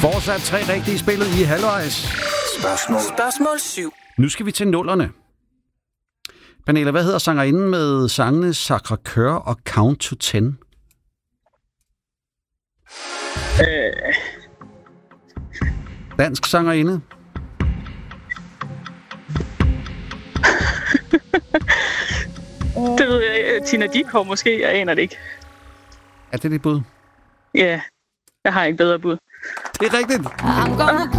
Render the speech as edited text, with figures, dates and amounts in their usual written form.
Fortsat 3 rigtige spillet i halvvejs. Spørgsmål 7. Nu skal vi til nullerne. Pernille, hvad hedder sangerinden med sangene Sacré Coeur og Count to 10? Dansk sangerinde. Det ved jeg. Tina Dickow måske. Jeg aner det ikke. Er det dit bud? Ja, jeg har ikke bedre bud. Det er rigtigt.